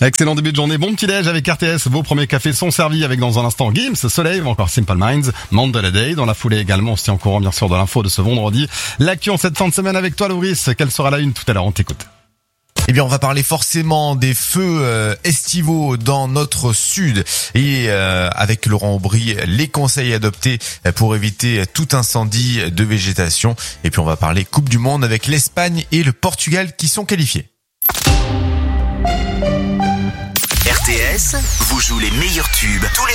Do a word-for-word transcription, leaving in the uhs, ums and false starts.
Excellent début de journée, bon petit déj avec R T S, vos premiers cafés sont servis avec dans un instant Gims, Soleil ou encore Simple Minds, Mandela Day. Dans la foulée également, on se tient au courant bien sûr de l'info de ce vendredi. L'actu en cette fin de semaine avec toi Loris, quelle sera la une tout à l'heure, on t'écoute. Eh bien, on va parler forcément des feux euh, estivaux dans notre sud et euh, avec Laurent Aubry, les conseils adoptés pour éviter tout incendie de végétation. Et puis, on va parler Coupe du Monde avec l'Espagne et le Portugal qui sont qualifiés. R T S vous joue les meilleurs tubes tous les